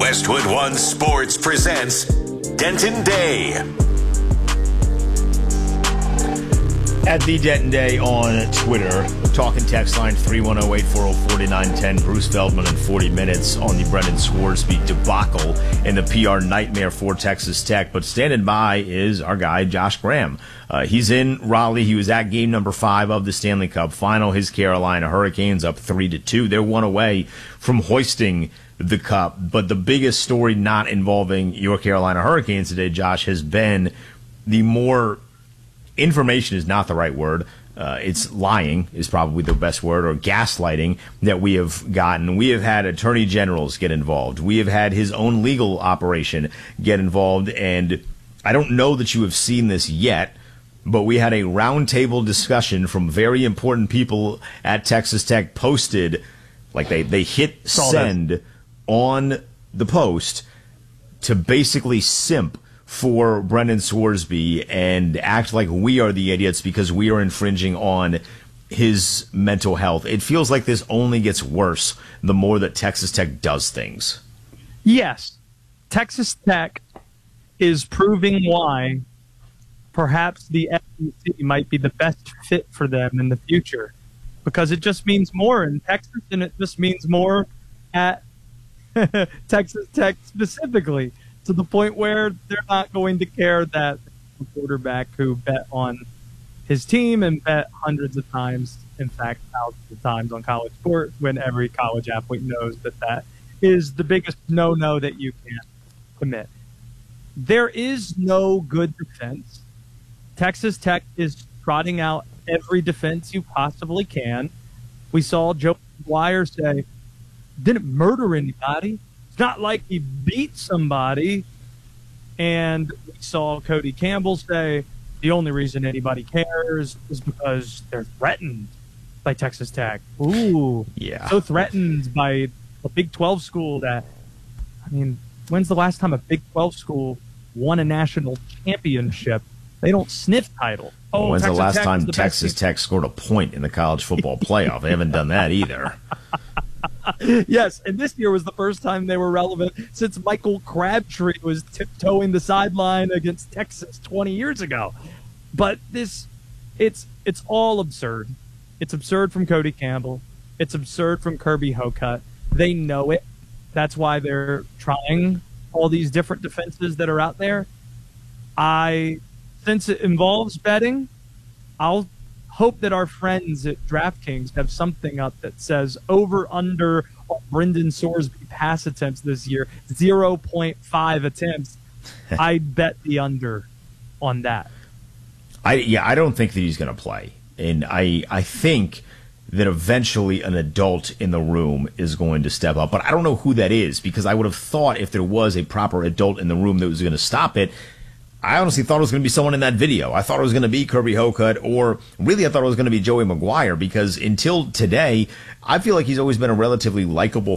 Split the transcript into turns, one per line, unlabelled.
Westwood One Sports presents Denton Day.
At the Denton Day on Twitter, talking text line 310-840-4910. Bruce Feldman in 40 minutes on the Brendan Swarsby debacle and the PR nightmare for Texas Tech. But standing by is our guy, Josh Graham. He's in Raleigh. He was at game number 5 of the Stanley Cup final. His Carolina Hurricanes up 3-2. They're one away from hoisting the cup. But the biggest story not involving your Carolina Hurricanes today, Josh, has been the more information is not the right word. It's lying is probably the best word, or gaslighting that we have gotten. We have had attorney generals get involved. We have had his own legal operation get involved. And I don't know that you have seen this yet, but we had a roundtable discussion from very important people at Texas Tech posted, like they hit send on the post to basically simp for Brendan Swarsby and act like we are the idiots because we are infringing on his mental health. It feels like this only gets worse the more that Texas Tech does things.
Yes, Texas Tech is proving why perhaps the SEC might be the best fit for them in the future, because it just means more in Texas, and it just means more at Texas Tech specifically, to the point where they're not going to care that the quarterback who bet on his team and bet hundreds of times, in fact, thousands of times on college sports, when every college athlete knows that that is the biggest no-no that you can commit. There is no good defense. Texas Tech is trotting out every defense you possibly can. We saw Joe McGuire say, didn't murder anybody. It's not like he beat somebody. And we saw Cody Campbell say the only reason anybody cares is because they're threatened by Texas Tech. Ooh.
Yeah.
So threatened by a Big 12 school that, I mean, when's the last time a Big 12 school won a national championship? They don't sniff title.
Oh, when's
Texas
the last
Tech
time
the
Texas Tech scored a point in the college football playoff? They haven't done that either.
Yes, and this year was the first time they were relevant since Michael Crabtree was tiptoeing the sideline against Texas 20 years ago. But it's all absurd. It's absurd from Cody Campbell. It's absurd from Kirby Hocutt. They know it. That's why they're trying all these different defenses that are out there. Since it involves betting, I'll hope that our friends at DraftKings have something up that says over/under Brendan Swarsby pass attempts this year, 0.5 attempts. I bet the under on that.
I don't think that he's going to play. And I think that eventually an adult in the room is going to step up. But I don't know who that is, because I would have thought if there was a proper adult in the room that was going to stop it, I honestly thought it was going to be someone in that video. I thought it was going to be Kirby Hocutt, or really I thought it was going to be Joey McGuire, because until today, I feel like he's always been a relatively likable